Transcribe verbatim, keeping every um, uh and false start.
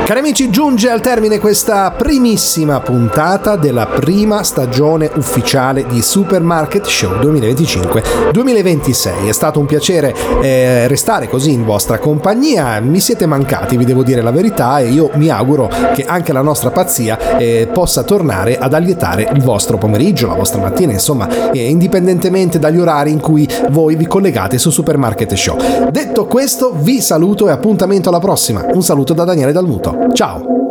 Cari amici, giunge al termine questa primissima puntata della prima stagione ufficiale di Supermarket Show duemilaventicinque duemilaventisei. È stato un piacere eh, restare così in vostra compagnia, mi siete mancati, vi devo dire la verità, e io mi auguro che anche la nostra pazzia eh, possa tornare ad allietare il vostro pomeriggio, la vostra mattina, insomma, eh, indipendentemente dagli orari in cui voi vi collegate su Supermarket Show. Detto questo, vi saluto e appuntamento alla prossima. Un saluto da Daniele Dalmuto. Ciao!